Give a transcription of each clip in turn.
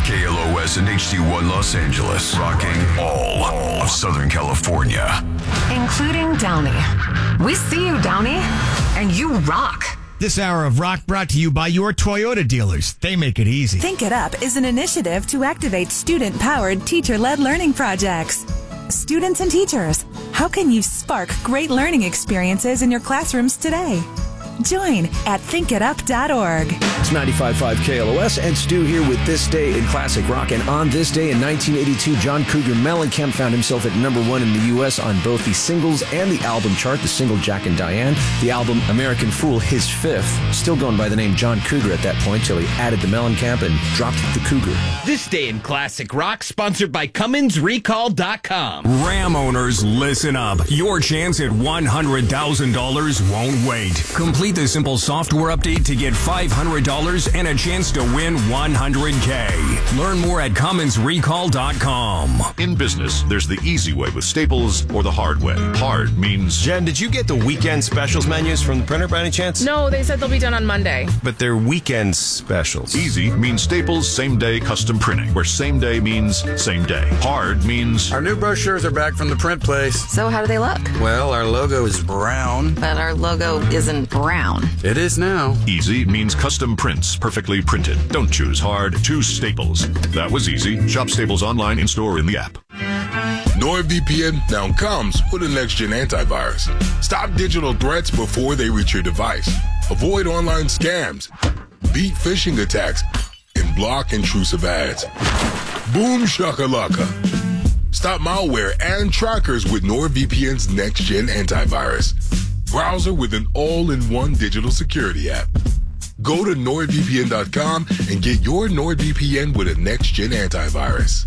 KLOS and HD1 Los Angeles, rocking all of Southern California, including Downey. We see you, Downey, and you rock. This hour of Rock brought to you by your Toyota dealers. They make it easy. Think It Up is an initiative to activate student-powered, teacher-led learning projects. Students and teachers, how can you spark great learning experiences in your classrooms today? Join at thinkitup.org. It's 95.5 KLOS, and Stu here with This Day in Classic Rock. And on this day in 1982, John Cougar Mellencamp found himself at number 1 in the U.S. on both the singles and the album chart. The single, Jack and Diane. The album, American Fool, his fifth. Still going by the name John Cougar at that point, till he added the Mellencamp and dropped the Cougar. This Day in Classic Rock, sponsored by CumminsRecall.com. Ram owners, listen up. Your chance at $100,000 won't wait. Complete the simple software update to get $500 and a chance to win $100K. Learn more at CumminsRecall.com. In business, there's the easy way with Staples or the hard way. Hard means... Jen, did you get the weekend specials menus from the printer by any chance? No, they said they'll be done on Monday. But they're weekend specials. Easy means Staples same-day custom printing, where same day means same day. Hard means... Our new brochures are back from the print place. So how do they look? Well, our logo is brown. But our logo isn't brown. It is now. Easy means custom prints, perfectly printed. Don't choose hard, choose Staples. That was easy. Shop Staples online, in-store, in the app. NordVPN now comes with a next-gen antivirus. Stop digital threats before they reach your device. Avoid online scams. Beat phishing attacks. And block intrusive ads. Boom shakalaka. Stop malware and trackers with NordVPN's next-gen antivirus. Browser with an all-in-one digital security app. Go to NordVPN.com and get your NordVPN with a next-gen antivirus.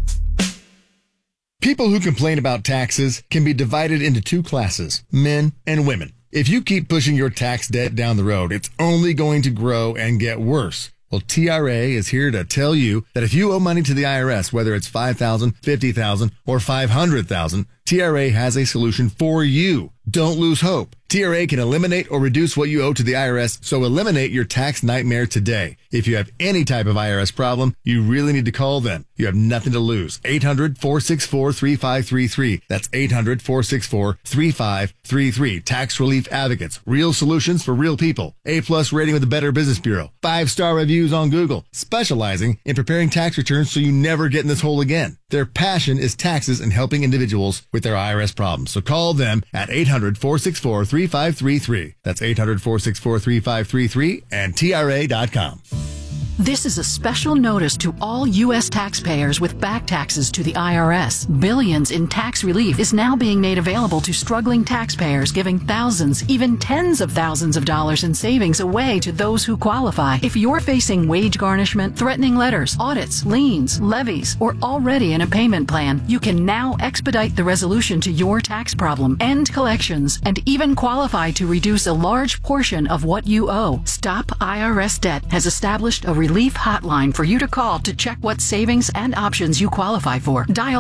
People who complain about taxes can be divided into two classes, men and women. If you keep pushing your tax debt down the road, it's only going to grow and get worse. Well, TRA is here to tell you that if you owe money to the IRS, whether it's $5,000, $50,000, or $500,000, TRA has a solution for you. Don't lose hope. TRA can eliminate or reduce what you owe to the IRS, so eliminate your tax nightmare today. If you have any type of IRS problem, you really need to call them. You have nothing to lose. 800-464-3533. That's 800-464-3533. Tax Relief Advocates. Real solutions for real people. A-plus rating with the Better Business Bureau. 5-star reviews on Google. Specializing in preparing tax returns so you never get in this hole again. Their passion is taxes and helping individuals with their IRS problems. So call them at 800-464-3533. That's 800-464-3533 and TRA.com. This is a special notice to all U.S. taxpayers with back taxes to the IRS. Billions in tax relief is now being made available to struggling taxpayers, giving thousands, even tens of thousands of dollars in savings away to those who qualify. If you're facing wage garnishment, threatening letters, audits, liens, levies, or already in a payment plan, you can now expedite the resolution to your tax problem, end collections, and even qualify to reduce a large portion of what you owe. Stop IRS Debt has established a relief hotline for you to call to check what savings and options you qualify for. Dial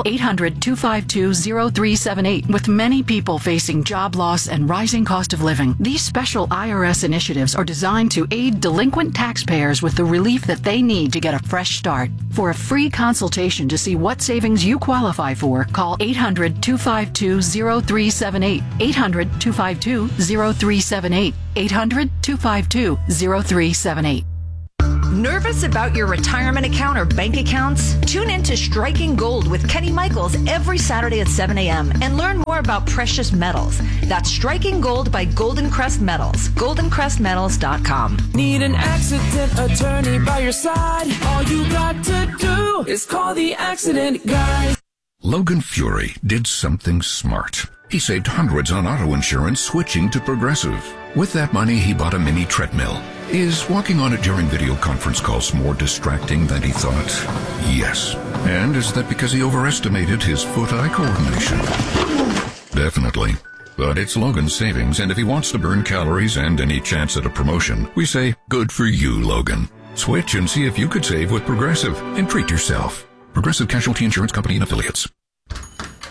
800-252-0378. With many people facing job loss and rising cost of living, these special IRS initiatives are designed to aid delinquent taxpayers with the relief that they need to get a fresh start. For a free consultation to see what savings you qualify for, call 800-252-0378. 800-252-0378. 800-252-0378. Nervous about your retirement account or bank accounts? Tune in to Striking Gold with Kenny Michaels every Saturday at 7 a.m. and learn more about precious metals. That's Striking Gold by Golden Crest Metals. GoldenCrestMetals.com. Need an accident attorney by your side? All you got to do is call the accident guy. Logan Fury did something smart. He saved hundreds on auto insurance switching to Progressive. With that money, he bought a mini treadmill. Is walking on it during video conference calls more distracting than he thought? Yes. And is that because he overestimated his foot-eye coordination? Definitely. But it's Logan's savings, and if he wants to burn calories and any chance at a promotion, we say, good for you, Logan. Switch and see if you could save with Progressive and treat yourself. Progressive Casualty Insurance Company and Affiliates.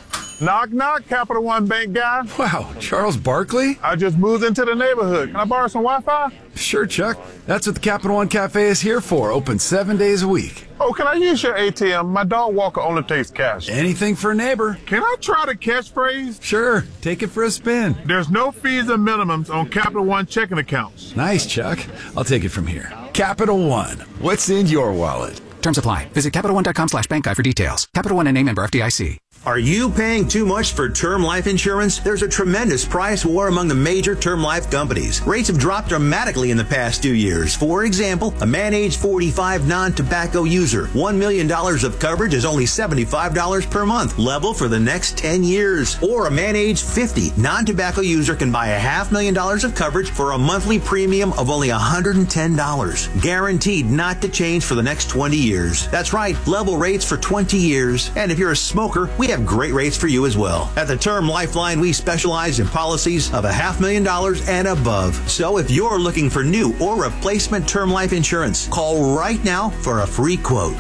Knock, knock, Capital One Bank guy. Wow, Charles Barkley? I just moved into the neighborhood. Can I borrow some Wi-Fi? Sure, Chuck. That's what the Capital One Cafe is here for. Open 7 days a week. Oh, can I use your ATM? My dog walker only takes cash. Anything for a neighbor. Can I try the catchphrase? Sure. Take it for a spin. There's no fees and minimums on Capital One checking accounts. Nice, Chuck. I'll take it from here. Capital One. What's in your wallet? Terms apply. Visit CapitalOne.com/bankguide for details. Capital One and name member FDIC. Are you paying too much for term life insurance? There's a tremendous price war among the major term life companies. Rates have dropped dramatically in the past 2 years. For example, a man age 45 non-tobacco user, $1 million of coverage is only $75 per month, level for the next 10 years. Or a man age 50 non-tobacco user can buy $500,000 of coverage for a monthly premium of only $110, guaranteed not to change for the next 20 years. That's right, level rates for 20 years. And if you're a smoker, we have great rates for you as well. At the Term Lifeline, we specialize in policies of $500,000 and above. So if you're looking for new or replacement term life insurance, call right now for a free quote.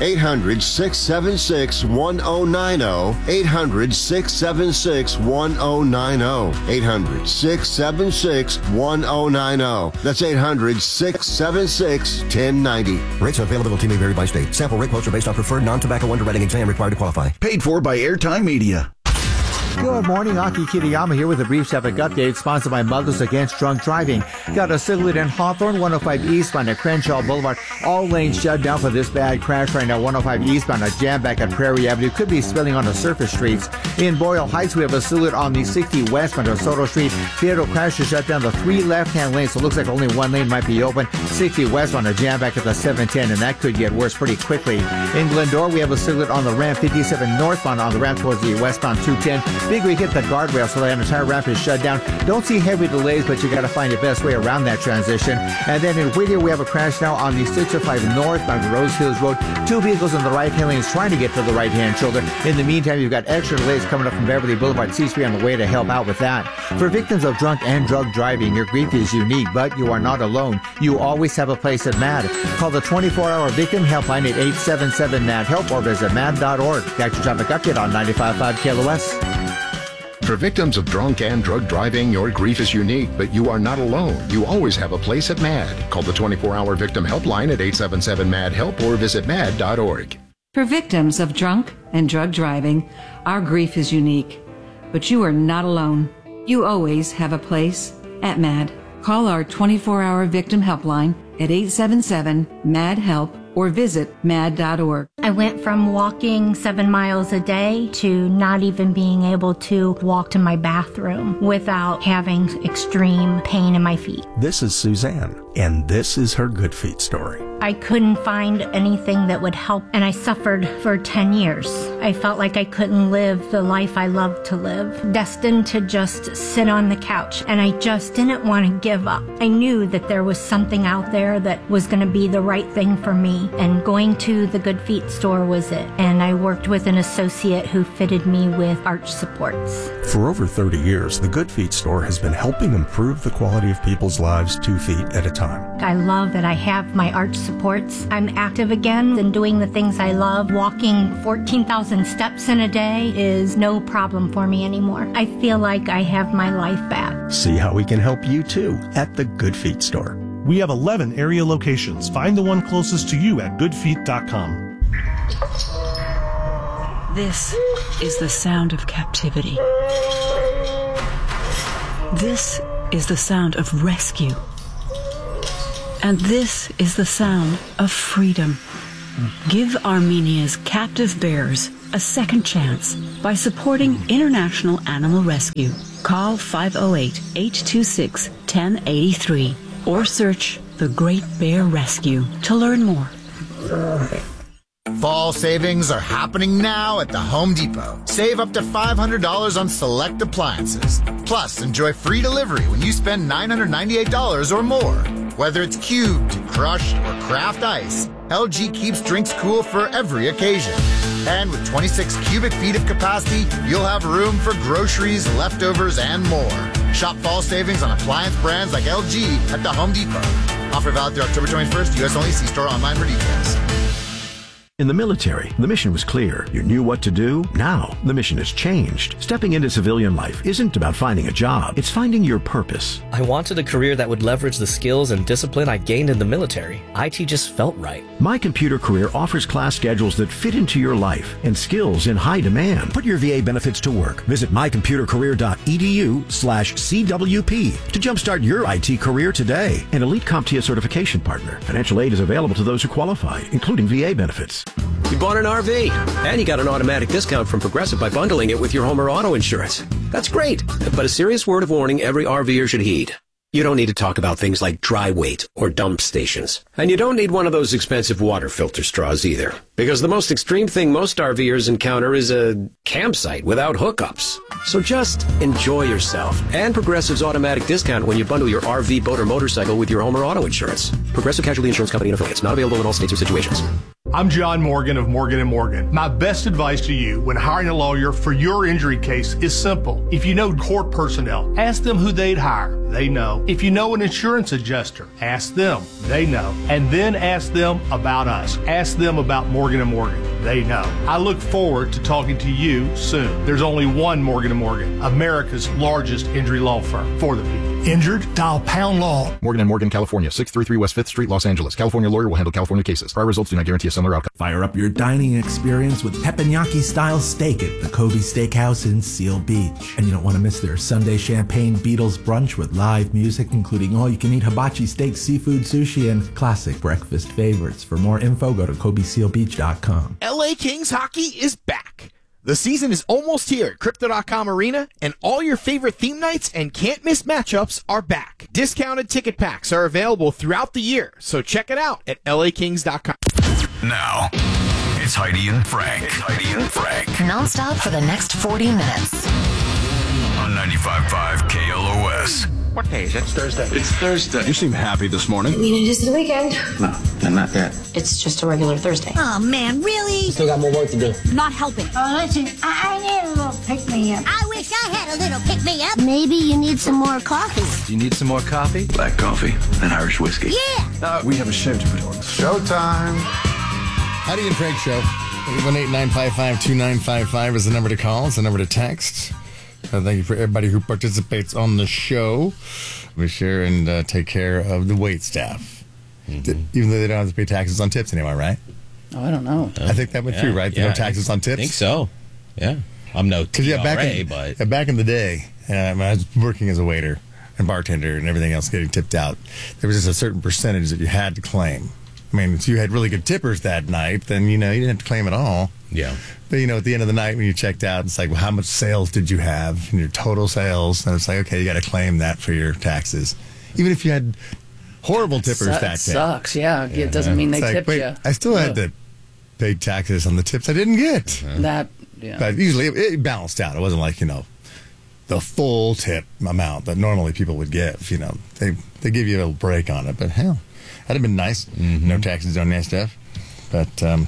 800-676-1090. 800-676-1090. 800-676-1090. That's 800-676-1090. Rates and availability may vary by state. Sample rate quotes are based on preferred non-tobacco underwriting exam required to qualify. Paid for by Airtime Media. Good morning, Aki Kitayama here with a brief traffic update sponsored by Mothers Against Drunk Driving. Got a silhouette in Hawthorne, 105 eastbound at Crenshaw Boulevard. All lanes shut down for this bad crash right now. 105 eastbound, a jam back at Prairie Avenue. Could be spilling on the surface streets. In Boyle Heights, we have a silhouette on the 60 westbound of Soto Street. Fatal crash to shut down the 3 left-hand lanes, so it looks like only 1 lane might be open. 60 westbound, a jam back at the 710, and that could get worse pretty quickly. In Glendora, we have a silhouette on the ramp 57 northbound on the ramp towards the westbound 210. Big we hit the guardrail, so the entire ramp is shut down. Don't see heavy delays, but you got to find your best way around that transition. And then in Whittier, we have a crash now on the 605 northbound Rose Hills Road. 2 vehicles in the right-hand lane is trying to get to the right-hand shoulder. In the meantime, you've got extra delays coming up from Beverly Boulevard, C Street on the way to help out with that. For victims of drunk and drug driving, your grief is unique, but you are not alone. You always have a place at MAD. Call the 24-hour victim helpline at 877-MAD-HELP or visit MAD.org. Got your traffic update on 95.5 KLOS. For victims of drunk and drug driving, your grief is unique, but you are not alone. You always have a place at MAD. Call the 24-hour victim helpline at 877-MAD-HELP or visit MAD.org. For victims of drunk and drug driving, our grief is unique, but you are not alone. You always have a place at MAD. Call our 24-hour victim helpline at 877-MAD-HELP or visit mad.org. I went from walking 7 miles a day to not even being able to walk to my bathroom without having extreme pain in my feet. This is Suzanne, and this is her Good Feet story. I couldn't find anything that would help, and I suffered for 10 years. I felt like I couldn't live the life I loved to live, destined to just sit on the couch, and I just didn't want to give up. I knew that there was something out there that was going to be the right thing for me, and going to the Good Feet store was it. And I worked with an associate who fitted me with arch supports. For over 30 years, the Good Feet store has been helping improve the quality of people's lives 2 feet at a time. I love that I have my arch supports. I'm active again and doing the things I love. Walking 14,000 steps in a day is no problem for me anymore. I feel like I have my life back. See how we can help you too at the Good Feet store. We have 11 area locations. Find the one closest to you at goodfeet.com. This is the sound of captivity. This is the sound of rescue. And this is the sound of freedom. Give Armenia's captive bears a second chance by supporting International Animal Rescue. Call 508-826-1083 or search The Great Bear Rescue to learn more. Fall savings are happening now at the Home Depot. Save up to $500 on select appliances. Plus, enjoy free delivery when you spend $998 or more. Whether it's cubed, crushed, or craft ice, LG keeps drinks cool for every occasion. And with 26 cubic feet of capacity, you'll have room for groceries, leftovers, and more. Shop fall savings on appliance brands like LG at the Home Depot. Offer valid through October 21st. U.S. only. See store online for details. In the military, the mission was clear. You knew what to do. Now, the mission has changed. Stepping into civilian life isn't about finding a job. It's finding your purpose. I wanted a career that would leverage the skills and discipline I gained in the military. IT just felt right. My Computer Career offers class schedules that fit into your life and skills in high demand. Put your VA benefits to work. Visit mycomputercareer.edu/CWP to jumpstart your IT career today. An elite CompTIA certification partner. Financial aid is available to those who qualify, including VA benefits. You bought an RV, and you got an automatic discount from Progressive by bundling it with your home or auto insurance. That's great, but a serious word of warning every RVer should heed. You don't need to talk about things like dry weight or dump stations. And you don't need one of those expensive water filter straws either. Because the most extreme thing most RVers encounter is a campsite without hookups. So just enjoy yourself and Progressive's automatic discount when you bundle your RV, boat, or motorcycle with your home or auto insurance. Progressive Casualty Insurance Company and Affiliates. Not available in all states or situations. I'm John Morgan of Morgan & Morgan. My best advice to you when hiring a lawyer for your injury case is simple. If you know court personnel, ask them who they'd hire. They know. If you know an insurance adjuster, ask them. They know. And then ask them about us. Ask them about Morgan & Morgan. They know. I look forward to talking to you soon. There's only one Morgan & Morgan, America's largest injury law firm for the people. Injured? Dial Pound Law. Morgan & Morgan, California, 633 West 5th Street, Los Angeles. California lawyer will handle California cases. Prior results do not guarantee a similar outcome. Fire up your dining experience with teppanyaki-style steak at the Kobe Steakhouse in Seal Beach. And you don't want to miss their Sunday Champagne Beatles brunch with live music, including all-you-can-eat hibachi steak, seafood, sushi, and classic breakfast favorites. For more info, go to KobeSealBeach.com. LA Kings hockey is back. The season is almost here at Crypto.com Arena, and all your favorite theme nights and can't-miss matchups are back. Discounted ticket packs are available throughout the year, so check it out at LAKings.com. Now, it's Heidi and Frank. Non-stop for the next 40 minutes. On 95.5 KLOS. What day is it? It's Thursday. It's Thursday. You seem happy this morning. I mean, it is the weekend. No, I'm not that. It's just a regular Thursday. Oh, man, really? Still got more work to do. Not helping. Listen, I need a little pick-me-up. I wish I had a little pick-me-up. Maybe you need some more coffee. Do you need some more coffee? Black coffee and Irish whiskey. Yeah. We have a show to put on. Showtime. Heidi and Frank Show. 818-955-2955 is the number to call. It's the number to text. Thank you for everybody who participates on the show. We share and take care of the wait staff. Mm-hmm. Even though they don't have to pay taxes on tips anymore, right? Oh, I don't know. I think that went through, right? No taxes on tips? I think so. Yeah. I'm no TRA, back in the day, when I was working as a waiter and bartender and everything else getting tipped out, there was just a certain percentage that you had to claim. I mean, if you had really good tippers that night, then, you didn't have to claim it all. Yeah. But, at the end of the night when you checked out, it's like, well, how much sales did you have in your total sales? And it's like, okay, you got to claim that for your taxes. Even if you had horrible tippers that day. Sucks, yeah. It doesn't mean they tipped you. I still had to pay taxes on the tips I didn't get. But usually it balanced out. It wasn't like, the full tip amount that normally people would give. They give you a little break on it. But, hell, that'd have been nice. Mm-hmm. No taxes on that stuff. But,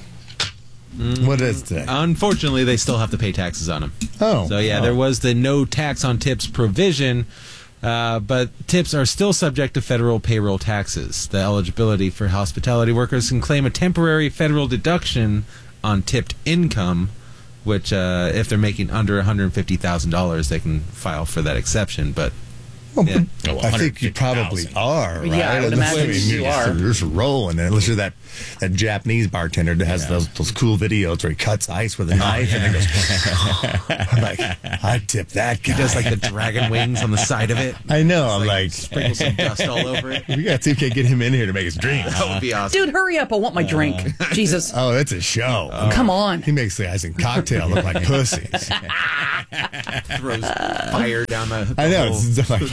what is it today? Unfortunately, they still have to pay taxes on them. Oh. So, there was the no tax on tips provision, but tips are still subject to federal payroll taxes. The eligibility for hospitality workers can claim a temporary federal deduction on tipped income, which, if they're making under $150,000, they can file for that exception, but... I think you probably are, right? Yeah, I would imagine you are. You're just rolling, unless you're that Japanese bartender that has those cool videos where he cuts ice with a knife and then goes, I'm like, I tip that guy. He does like the dragon wings on the side of it. I know. I'm like sprinkle some dust all over it. We got to see if we can get him in here to make his drink. That would be awesome. Dude, hurry up. I want my drink. Jesus. Oh, it's a show. Come on. He makes the icing cocktail look like pussies. Throws fire down the I know. It's like,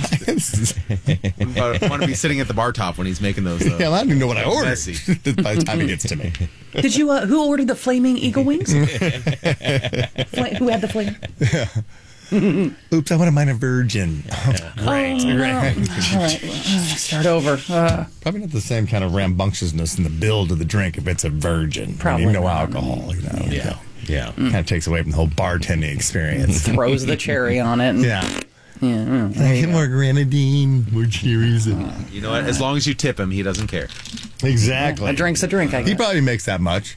I want to be sitting at the bar top when he's making those. I don't even know what I ordered by the time he gets to me. Did you? Who ordered the flaming eagle wings? Who had the flame? Oops, I wanted mine a virgin. Oh, great. Oh, no. All right, start over. Probably not the same kind of rambunctiousness in the build of the drink if it's a virgin. Probably no alcohol. Yeah. Kind of takes away from the whole bartending experience. Throws the cherry on it. Yeah. Get more grenadine, more cherries. You know what? As long as you tip him, he doesn't care. Exactly. A drink's a drink, I guess. He probably makes that much.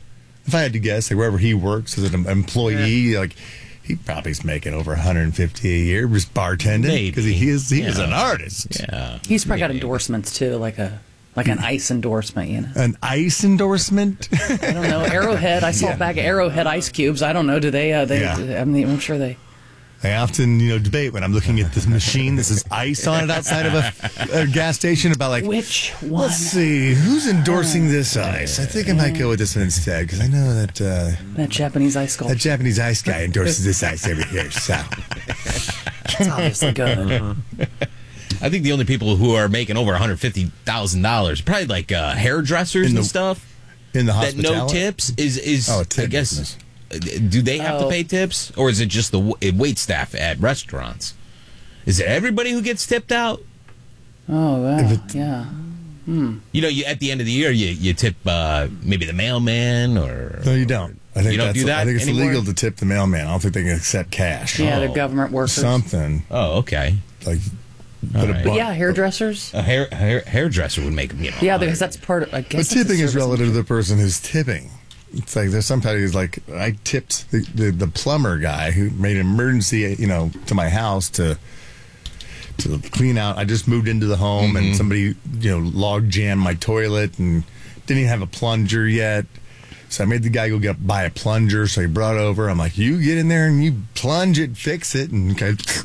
If I had to guess, like wherever he works as an employee, like he probably's making over $150 a year just bartending because he is an artist. Yeah, he's probably got endorsements too, like an ice endorsement, you know. An ice endorsement? I don't know. Arrowhead. I saw a bag of Arrowhead ice cubes. I don't know. Do they? I mean, I'm sure they. I often, debate when I'm looking at this machine. This is ice on it outside of a gas station. About like which one? Let's see, who's endorsing this ice? I think I might go with this one instead because I know that that Japanese ice sculpture. That Japanese ice guy endorses this ice every year. So it's obviously good. I think the only people who are making over $150,000 probably like hairdressers and stuff in the that hospitality. no tips is I guess. Business. Do they have to pay tips, or is it just the wait staff at restaurants? Is it everybody who gets tipped out? Oh, wow. Yeah. You at the end of the year, you tip maybe the mailman, or no, you don't. I think you don't do that. I think it's anymore? illegal to tip the mailman. I don't think they can accept cash. Yeah, they're government workers. Something. Oh, okay. Like, but yeah, hairdressers. A hairdresser would make Yeah, because that's part of. I guess. But tipping is relative to the person who's tipping. It's like there's somebody who's like, I tipped the plumber guy who made an emergency, to my house to clean out. I just moved into the home and somebody, log jammed my toilet and didn't even have a plunger yet. So I made the guy go buy a plunger. So he brought it over. I'm like, you get in there and you plunge it, fix it. And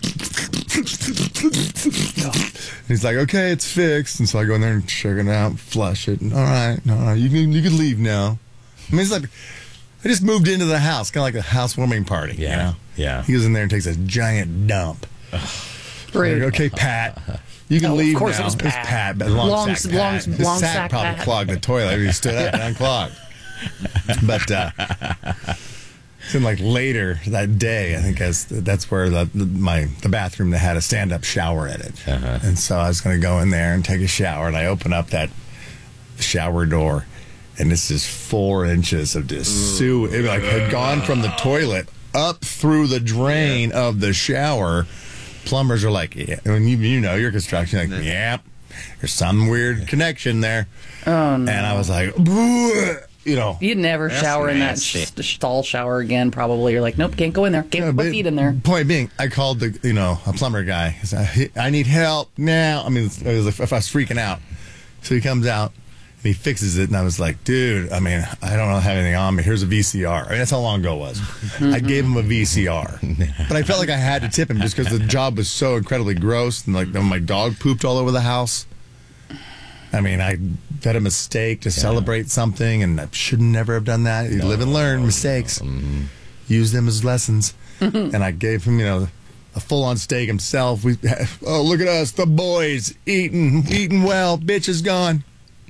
he's like, okay, it's fixed. And so I go in there and check it out, flush it. And all right, you can leave now. I mean, it's like I just moved into the house, kind of like a housewarming party. Yeah. He goes in there and takes a giant dump. Like, okay, Pat, you can leave now. Of course, it was Pat. But long sack sack probably Pat. clogged the toilet. He stood up and unclogged. But then, like later that day, I think that's where the bathroom that had a stand-up shower in it, and so I was going to go in there and take a shower, and I open up that shower door. And this is 4 inches of just sewage. It had gone from the toilet up through the drain of the shower. Plumbers are like, yeah. When your construction, like, yeah, there's some weird connection there. Oh, no. And I was like, You'd never shower in that stall shower again, probably. You're like, nope, can't go in there. Can't put feet in there. Point being, I called a plumber guy. I said, I need help now. I mean, it was like, if I was freaking out. So he comes out. And he fixes it, and I was like, dude, I mean, I don't have anything on me. Here's a VCR. I mean, that's how long ago it was. I gave him a VCR. But I felt like I had to tip him just because the job was so incredibly gross. And, like, when my dog pooped all over the house. I mean, I had a mistake to celebrate something, and I should never have done that. You live and learn mistakes. Use them as lessons. And I gave him, a full-on steak himself. Look at us, the boys, eating well. Bitch is gone.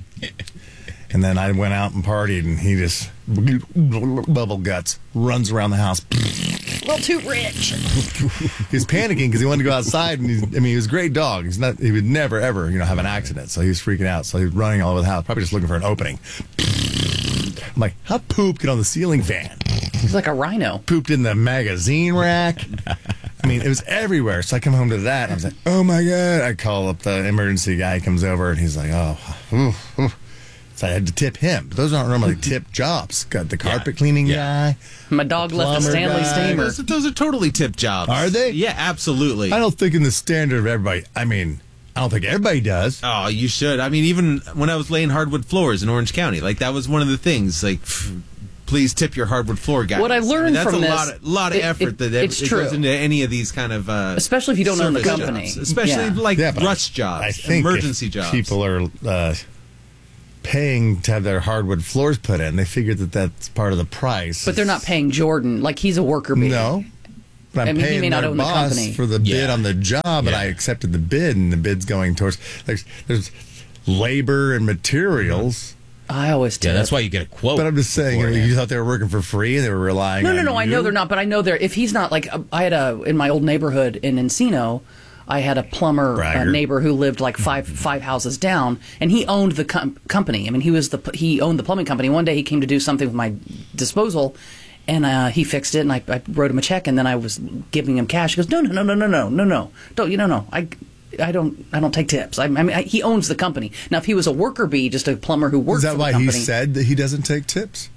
And then I went out and partied, and he just bubble guts runs around the house. A little too rich. He was panicking because he wanted to go outside, and he was a great dog. He would never ever have an accident, so he was freaking out. So he was running all over the house, probably just looking for an opening. I'm like, how poop get on the ceiling fan? He's like a rhino. Pooped in the magazine rack. I mean, it was everywhere. So I come home to that, and I was like, oh, my God. I call up the emergency guy. He comes over, and he's like, So I had to tip him. But those aren't normally tip jobs. Got the carpet cleaning guy. My dog left the Stanley steamer. Those are totally tip jobs. Are they? Yeah, absolutely. I don't think in the standard of everybody. I mean, I don't think everybody does. Oh, you should. I mean, even when I was laying hardwood floors in Orange County, like that was one of the things. Like, please tip your hardwood floor guys. What I learned from this, that's a lot of effort that it goes into any of these kind of especially if you don't own the company, jobs. Especially rush jobs, I think emergency jobs. People are paying to have their hardwood floors put in. They figure that that's part of the price. But they're not paying Jordan like he's a worker bee. No. But I'm paying he may not their own the boss company for the bid on the job, and I accepted the bid, and the bid's going towards there's labor and materials. I always tip. Yeah, that's why you get a quote. But I'm just saying, you thought they were working for free and they were relying on No, I know they're not, but I know they're, if he's not, like, I had in my old neighborhood in Encino, I had a plumber neighbor who lived like five houses down, and he owned the company. I mean, he owned the plumbing company. One day he came to do something with my disposal, and he fixed it, and I wrote him a check, and then I was giving him cash. He goes, no, don't, I don't take tips. I mean, he owns the company. Now, if he was a worker bee, just a plumber who works for the company. Is that why he said that he doesn't take tips?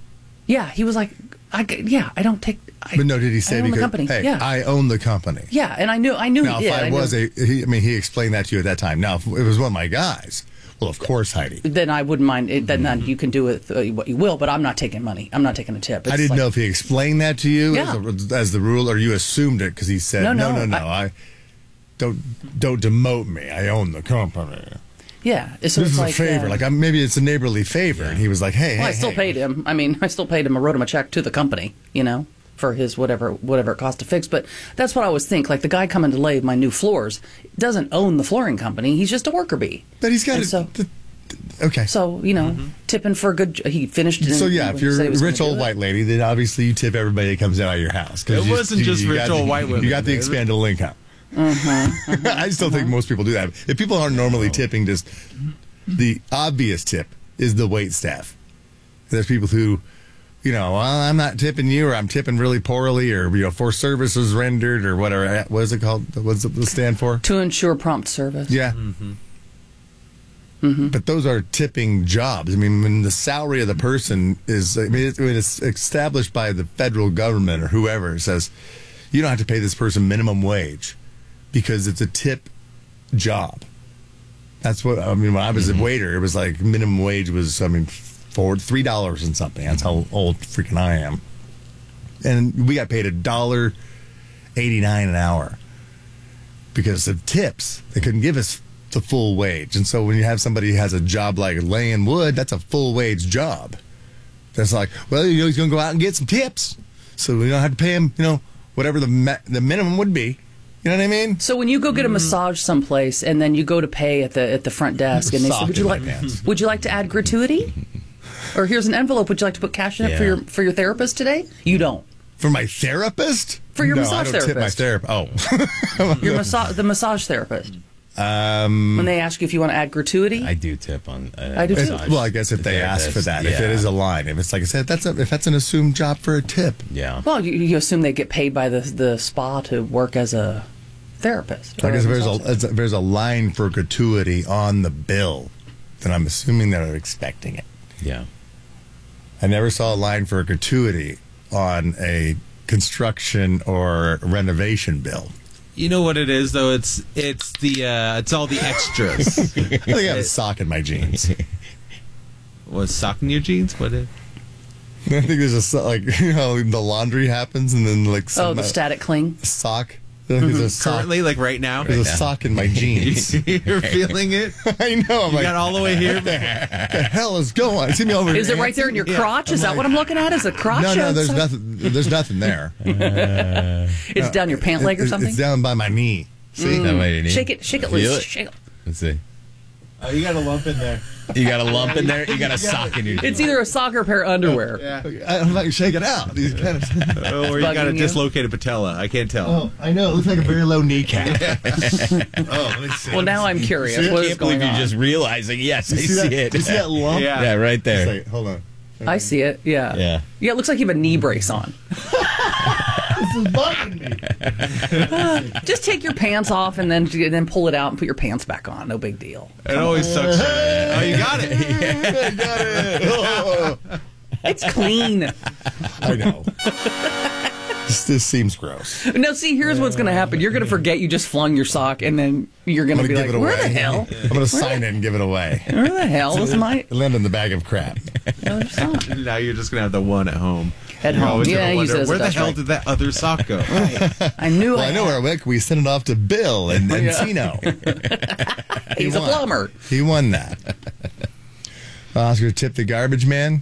Yeah, he was like, I don't take. But no, did he say I own because the company? hey, Yeah. I own the company? Yeah, and I knew Now, he did. he explained that to you at that time. Now, if it was one of my guys, well, of course, Heidi. Then I wouldn't mind it. Then you can do with what you will, but I'm not taking money. I'm not taking a tip. I didn't know if he explained that to you Yeah. as the rule, or you assumed it because he said, no, I don't demote me. I own the company. Yeah, so this it's is like, a favor. Maybe it's a neighborly favor. And he was like, hey, I still paid him. I mean, I still paid him. I wrote him a check to the company, for his whatever it cost to fix. But that's what I always think. Like the guy coming to lay my new floors doesn't own the flooring company. He's just a worker bee. But he's got okay. So tipping for a good. He finished. So if you're a rich old white lady, then obviously you tip everybody that comes out of your house. It wasn't just rich old white women. You got the expandable income. I still think most people do that. If people aren't normally tipping, just the obvious tip is the wait staff. There's people who, well, I'm not tipping you, or I'm tipping really poorly, or for services rendered, or whatever. What is it called? What's it stand for? To ensure prompt service. Yeah. But those are tipping jobs. I mean, when the salary of the person is, it's established by the federal government or whoever. It says you don't have to pay this person minimum wage because it's a tip job. That's what when I was a waiter, it was like minimum wage was for $3 and something. That's how old freaking I am. And we got paid $1.89 an hour because of tips. They couldn't give us the full wage. And so when you have somebody who has a job like laying wood, that's a full wage job. That's like, well, he's going to go out and get some tips. So we don't have to pay him, whatever the minimum would be. You know what I mean? So when you go get a massage someplace and then you go to pay at the front desk and they say, would you like to add gratuity? Or here's an envelope. Would you like to put cash in it for your therapist today? You don't. For my therapist? For your massage I don't therapist. Tip my therapist. The massage therapist. When they ask you if you want to add gratuity, I do tip on. I do too. Well, I guess if they ask for that, if it is a line, if it's like I said, if that's an assumed job for a tip. Yeah. Well, you assume they get paid by the spa to work as a therapist. I guess if there's a line for gratuity on the bill, then I'm assuming they're expecting it. Yeah. I never saw a line for a gratuity on a construction or renovation bill. You know what it is, though? It's all the extras. I think I have a sock in my jeans. Was sock in your jeans? What? I think there's the laundry happens and then the static cling sock. There's a sock. Currently, like right now? There's a sock in my jeans. You're feeling it? I know. You got all the way here? What the hell is going on? See me over Is it right there in your crotch? Is that what I'm looking at? Is it crotch? No, there's nothing. There's nothing there. It's down your pant leg or something? It's down by my knee. See? Shake it loose. Shake it. Let's see. Oh, you got a lump in there. You got a lump in there? You got a sock in your jeans. It's either a sock or a pair of underwear. Yeah. I'm not shake it out. These kind of or you got a dislocated patella. I can't tell. Oh, I know. It looks like a very low kneecap. Let me see. Well, now I'm curious. I can't believe you're just realizing. Yes, I see it. You see that lump? Yeah, right there. Hold on. I see it. Yeah. Yeah. Yeah, it looks like you have a knee brace on. This is bugging me. Just take your pants off and then pull it out and put your pants back on. No big deal. It always sucks. Oh, you got it. I got it. It's clean. I know. This seems gross. Now, see, here's what's going to happen. You're going to forget you just flung your sock, and then you're going to be like, where the hell? I'm going to sign it and give it away. Where the hell is my... Land in the bag of crap. Now you're just going to have the one at home. At home. Yeah, wonder, he says where the hell did that other sock go? I knew I know where it went. We sent it off to Bill in Encino. He's a plumber. He won that. Oscar tipped the garbage man.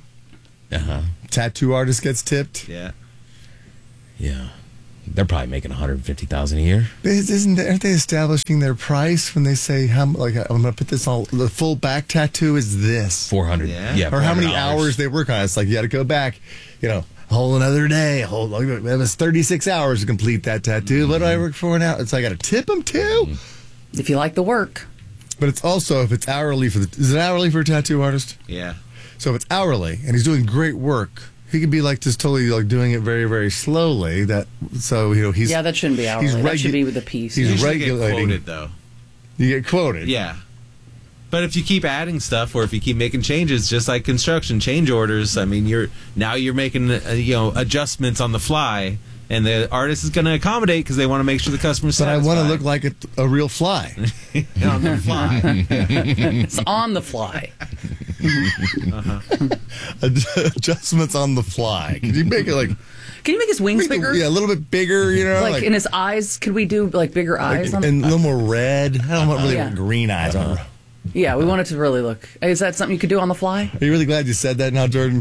Tattoo artist gets tipped. Yeah. Yeah. They're probably making $150,000 a year. Aren't they establishing their price when they say I'm going to put this all? The full back tattoo is this $400. Yeah. Or how many hours they work on it. It's like you got to go back. A whole another day. It was 36 hours to complete that tattoo. What do I work for now? It's like I got to tip them too. If you like the work. But it's also if it's hourly is it hourly for a tattoo artist? Yeah. So if it's hourly and he's doing great work. He could be just totally doing it very, very slowly. That he's that shouldn't be hourly. That should be with the piece. He's you regulating. Get quoted, though. You get quoted. Yeah. But if you keep adding stuff, or if you keep making changes, just like construction change orders, I mean, you're making adjustments on the fly, and the artist is going to accommodate because they want to make sure the customer's satisfied. But I want to look like a real fly. On the fly. It's on the fly. Adjustments on the fly. Could you make it like? Can you make his wings bigger? Yeah, a little bit bigger. Like in his eyes. Could we do like bigger eyes? And a little more red. I don't want green eyes on. Yeah, we want it to really look. Is that something you could do on the fly? Are you really glad you said that now, Jordan?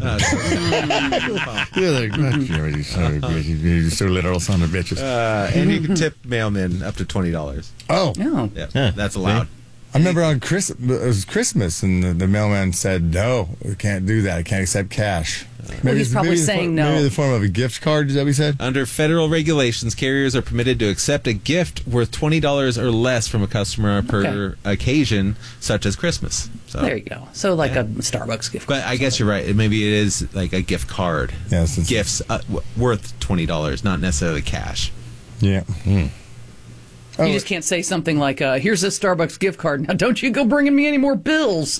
You're like, you're so literal, son of bitches. And you can tip mailmen up to $20. Oh, yeah, that's allowed. I remember it was Christmas, and the mailman said, "No, we can't do that. I can't accept cash." Well, he's probably saying no. Maybe in the form of a gift card, is that what he said? Under federal regulations, carriers are permitted to accept a gift worth $20 or less from a customer per occasion, such as Christmas. So there you go. So like a Starbucks gift card. But I guess you're right. Maybe it is like a gift card. Yes, gifts worth $20, not necessarily cash. Yeah. You just can't say something like, here's a Starbucks gift card. Now, don't you go bringing me any more bills.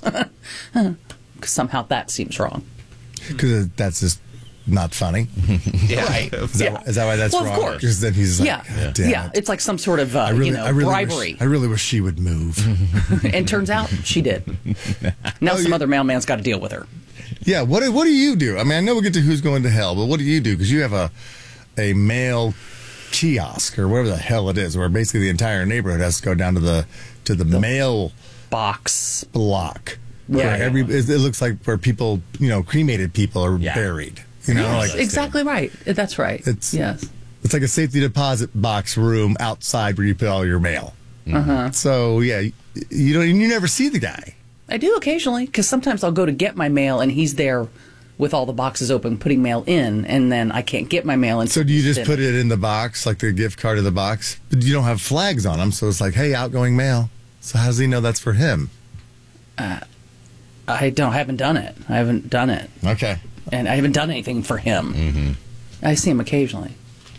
Somehow that seems wrong. Because that's just not funny. Yeah. Right. Is that why that's wrong? Of course. Because then he's like, yeah. It's like some sort of bribery. I really wish she would move. And turns out she did. Now some other mailman's got to deal with her. Yeah. What do you do? I mean, I know we'll get to who's going to hell, but what do you do? Because you have a mail kiosk or whatever the hell it is, where basically the entire neighborhood has to go down to the mail box block. Yeah, it looks like where people, cremated people are buried. Exactly right. That's right. It's like a safety deposit box room outside where you put all your mail. So you never see the guy. I do occasionally, because sometimes I'll go to get my mail and he's there with all the boxes open, putting mail in, and then I can't get my mail in. So do you just put it in the box, like the gift card of the box? But you don't have flags on them, so it's like, hey, outgoing mail. So how does he know that's for him? I haven't done it. Okay. And I haven't done anything for him. Mm-hmm. I see him occasionally.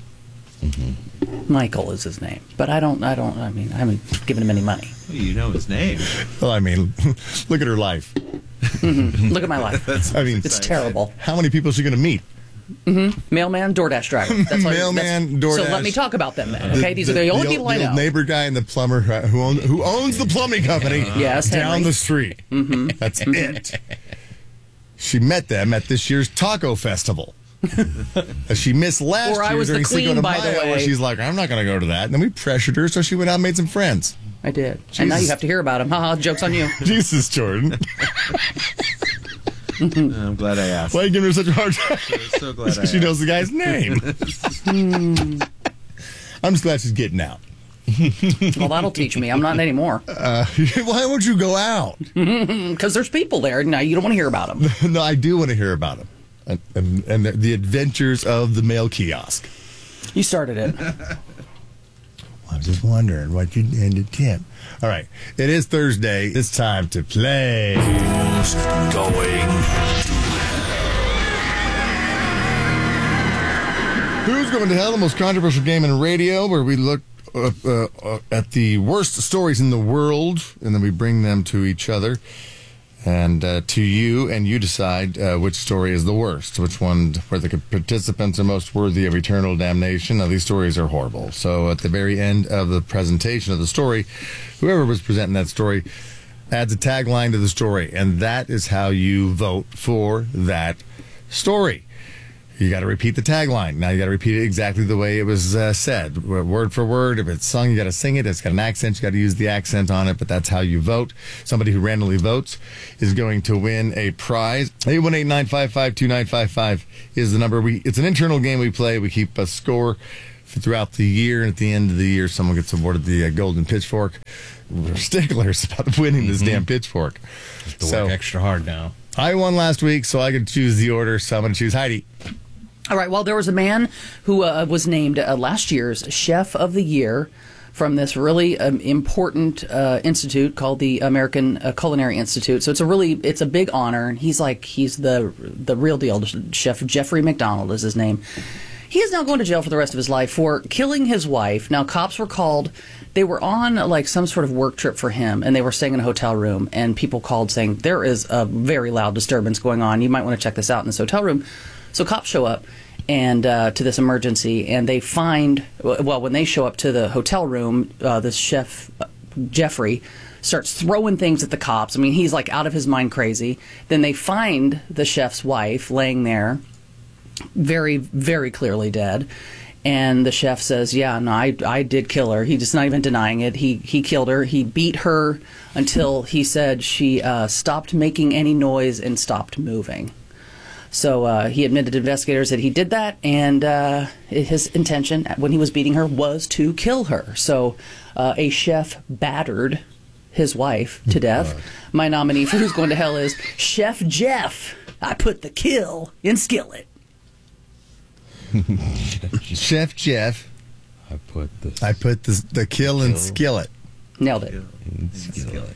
Mm-hmm. Michael is his name. But I haven't given him any money. Well, you know his name. Well, I mean, look at her life. Look at my life. It's terrible. How many people is she going to meet? Mailman, DoorDash driver. DoorDash. So let me talk about them then. Okay, these are the only people I know. The neighbor guy and the plumber who owns the plumbing company. Yes, down Henry. the street. That's it. She met them at this year's taco festival. She missed last Or I year was during the queen, Cinco de by the Mayo, way. where she's like, I'm not going to go to that. And then we pressured her, so she went out and made some friends. I did. And now you have to hear about him. Haha, joke's on you. Jesus, Jordan. I'm glad I asked. Why are you giving her such a hard time? So glad I she knows the guy's name. I'm just glad she's getting out. Well, that'll teach me. I'm not anymore. Why won't you go out? Because there's people there. Now, you don't want to hear about them. No, I do want to hear about them. And the adventures of the mail kiosk. You started it. I was just wondering what you'd end at 10. All right. It is Thursday. It's time to play. Who's going? Who's going to hell? The most controversial game in radio, where we look at the worst stories in the world, and then we bring them to each other and to you, and you decide which story is the worst, which one where the participants are most worthy of eternal damnation. Now, these stories are horrible. So at the very end of the presentation of the story, whoever was presenting that story adds a tagline to the story, and that is how you vote for that story. You got to repeat the tagline. Now you got to repeat it exactly the way it was said, word for word. If it's sung, you got to sing it. If it's got an accent, you got to use the accent on it. But that's how you vote. Somebody who randomly votes is going to win a prize. 818-955-2955 is the number. It's an internal game we play. We keep a score throughout the year, and at the end of the year, someone gets awarded the Golden Pitchfork. We're sticklers about winning this damn pitchfork. Have to work extra hard now. I won last week, so I could choose the order. So I'm going to choose Heidi. All right. Well, there was a man who was named last year's Chef of the Year from this really important institute called the American Culinary Institute. So it's a big honor, and he's the real deal. Chef Jeffrey McDonald is his name. He is now going to jail for the rest of his life for killing his wife. Now, cops were called. They were on like some sort of work trip for him, and they were staying in a hotel room, and people called saying, there is a very loud disturbance going on. You might want to check this out in this hotel room. So cops show up and to this emergency, and they find, well, when they show up to the hotel room, this chef, Jeffrey, starts throwing things at the cops. I mean, he's like out of his mind crazy. Then they find the chef's wife laying there, very, very clearly dead. And the chef says, yeah, no, I did kill her. He's just not even denying it. He killed her. He beat her until he said she stopped making any noise and stopped moving. So he admitted to investigators that he did that, and his intention when he was beating her was to kill her. So a chef battered his wife to death. My nominee for Who's Going to Hell is Chef Jeff. I put the kill in skillet. Chef Jeff. I put the kill in skillet. Nailed it. Skillet.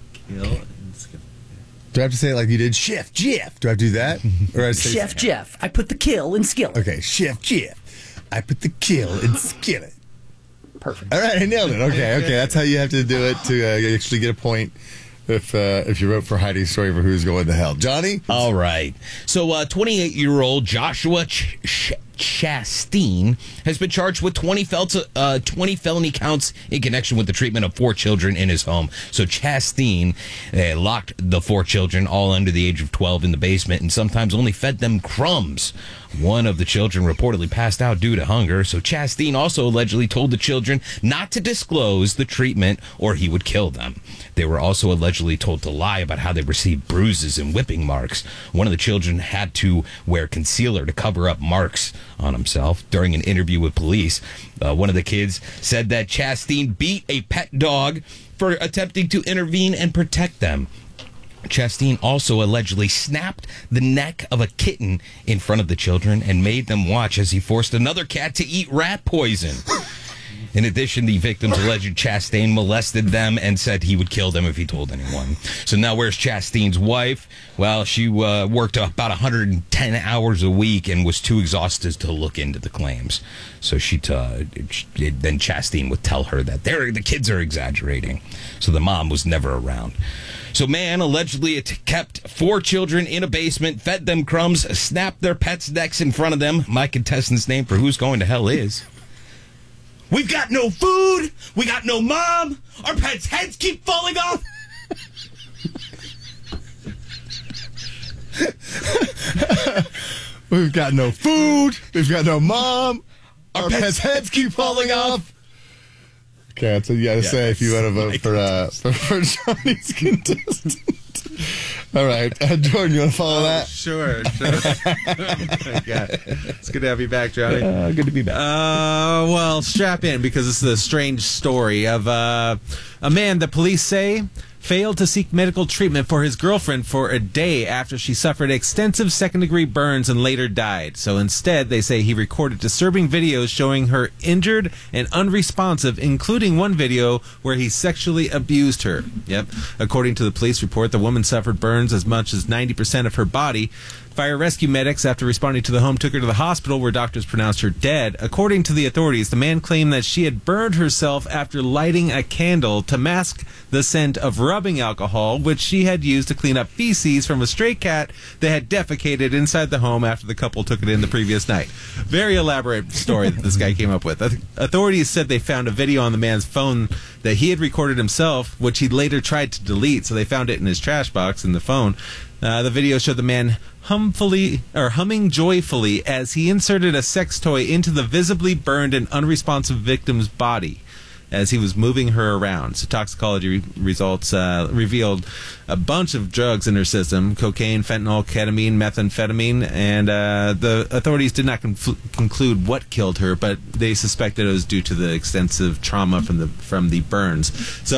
Do I have to say it like you did? Chef Jeff. Do I have to do that? Or I say Chef Jeff. I put the kill in skillet. Okay, Chef Jeff. I put the kill in skillet. Perfect. All right, I nailed it. Okay. That's how you have to do it to actually get a point. If you wrote for Heidi's story for Who's Going to Hell. Johnny? All right. So 28-year-old Joshua Chastain has been charged with 20 felony counts in connection with the treatment of 4 children in his home. So Chastain locked the 4 children, all under the age of 12, in the basement and sometimes only fed them crumbs. One of the children reportedly passed out due to hunger, so Chastain also allegedly told the children not to disclose the treatment or he would kill them. They were also allegedly told to lie about how they received bruises and whipping marks. One of the children had to wear concealer to cover up marks on himself. During an interview with police, one of the kids said that Chastain beat a pet dog for attempting to intervene and protect them. Chastain also allegedly snapped the neck of a kitten in front of the children and made them watch as he forced another cat to eat rat poison. In addition, the victims alleged Chastain molested them and said he would kill them if he told anyone. So now where's Chastain's wife? Well, she worked about 110 hours a week and was too exhausted to look into the claims. So then Chastain would tell her that the kids are exaggerating. So the mom was never around. So man allegedly kept 4 children in a basement, fed them crumbs, snapped their pets' necks in front of them. My contestant's name for Who's Going to Hell is... We've got no food. We got no mom. Our pets' heads keep falling off. We've got no food. We've got no mom. Our pets' heads keep falling off. Okay, that's what you got to say if you want to vote for Johnny's contestant. All right. Jordan, you want to follow that? Sure. Yeah. It's good to have you back, Johnny. Good to be back. Well, strap in, because this is a strange story of a man the police say failed to seek medical treatment for his girlfriend for a day after she suffered extensive second-degree burns and later died. So instead, they say he recorded disturbing videos showing her injured and unresponsive, including one video where he sexually abused her. Yep. According to the police report, the woman suffered burns as much as 90% of her body. Fire rescue medics, after responding to the home, took her to the hospital where doctors pronounced her dead. According to the authorities, the man claimed that she had burned herself after lighting a candle to mask the scent of rubbing alcohol, which she had used to clean up feces from a stray cat that had defecated inside the home after the couple took it in the previous night. Very elaborate story that this guy came up with. Authorities said they found a video on the man's phone that he had recorded himself, which he later tried to delete, so they found it in his trash box in the phone. The video showed the man humming joyfully as he inserted a sex toy into the visibly burned and unresponsive victim's body as he was moving her around. So toxicology results revealed a bunch of drugs in her system: cocaine, fentanyl, ketamine, methamphetamine, and the authorities did not conclude what killed her, but they suspected it was due to the extensive trauma from the burns. So